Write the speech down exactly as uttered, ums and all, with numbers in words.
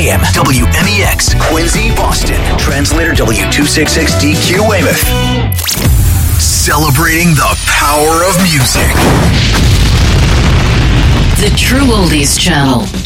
W M E X, Quincy, Boston. Translator W two sixty-six D Q Weymouth. Celebrating the power of music. The True Oldies Channel.